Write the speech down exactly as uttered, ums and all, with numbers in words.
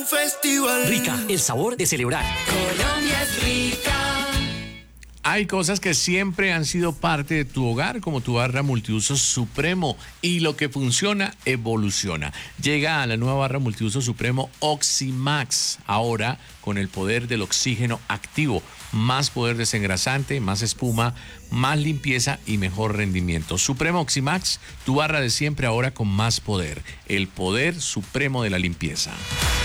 festival. Rica, el sabor de celebrar. Colombia es rica. Hay cosas que siempre han sido parte de tu hogar, como tu barra multiuso Supremo, y lo que funciona evoluciona. Llega a la nueva barra multiuso Supremo Oximax, ahora con el poder del oxígeno activo, más poder desengrasante, más espuma, más limpieza y mejor rendimiento. Supremo Oximax, tu barra de siempre ahora con más poder, el poder supremo de la limpieza.